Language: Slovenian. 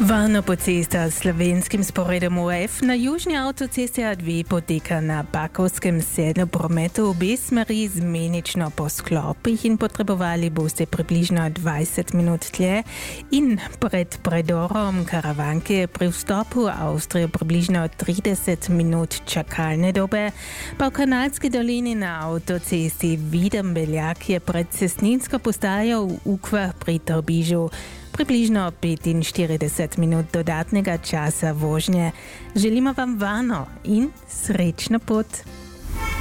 Varna po cesta s slovenskim sporedom UF na južni avtocesti A2 poteka na Bakovskem sedlu prometu v obe smeri zmenično po sklopih in potrebovali boste približno 20 minut tlje in pred predorom Karavanke pri vstopu v Avstrijo približno 30 minut čakalne dobe, pa v Kanalski dolini na avtocesti Videm-Beljak je pred cestninsko postajo v Ukvah pri Trbižu približno 45 minut dodatnega časa vožnje. Želimo vam varno in srečno pot.